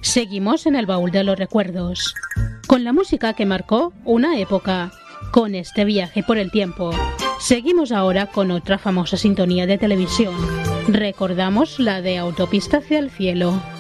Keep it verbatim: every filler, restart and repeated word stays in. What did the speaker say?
Seguimos en el baúl de los recuerdos, con la música que marcó una época, con este viaje por el tiempo. Seguimos ahora con otra famosa sintonía de televisión. Recordamos la de Autopista hacia el cielo.